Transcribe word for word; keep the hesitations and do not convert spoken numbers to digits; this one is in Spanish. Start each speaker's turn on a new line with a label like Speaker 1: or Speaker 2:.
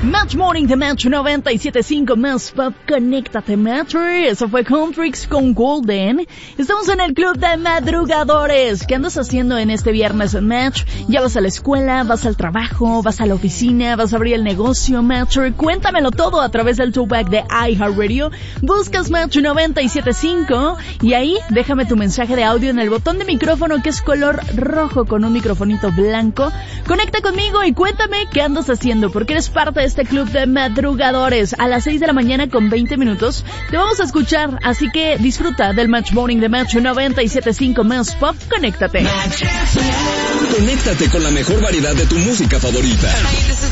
Speaker 1: Match Morning de Match noventa y siete punto cinco más Pop, conéctate Match. Eso fue Contrix con Golden. Estamos en el club de madrugadores. ¿Qué andas haciendo en este viernes en Match? ¿Ya vas a la escuela? ¿Vas al trabajo? ¿Vas a la oficina? ¿Vas a abrir el negocio Match? Cuéntamelo todo a través del throwback de iHeartRadio. Buscas Match noventa y siete punto cinco y ahí déjame tu mensaje de audio en el botón de micrófono que es color rojo con un microfonito blanco. Conecta conmigo y cuéntame qué andas haciendo, porque eres parte de este club de madrugadores. A las seis de la mañana con veinte minutos te vamos a escuchar, así que disfruta del Match Morning de Match noventa y siete punto cinco más Pop. Conéctate.
Speaker 2: Conéctate con la mejor variedad de tu música favorita.